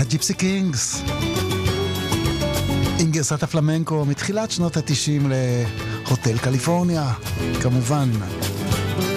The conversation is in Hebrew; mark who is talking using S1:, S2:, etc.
S1: הג'יפסי קינגס עם גרסת הפלמנקו מתחילת שנות ה-90 להוטל קליפורניה, כמובן.